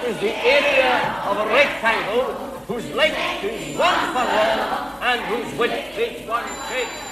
is the area of a rectangle whose length is 1 furlong and whose width is 1 cubit.